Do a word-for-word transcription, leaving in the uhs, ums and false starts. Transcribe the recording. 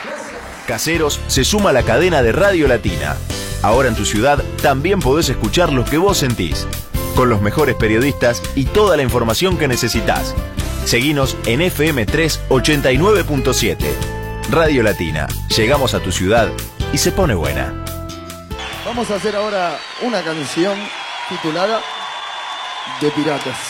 Caseros se suma a la cadena de Radio Latina. Ahora en tu ciudad también podés escuchar lo que vos sentís, con los mejores periodistas y toda la información que necesitas. Seguinos en F M tres ochenta y nueve punto siete. Radio Latina. Llegamos a tu ciudad y se pone buena. Vamos a hacer ahora una canción titulada De Piratas.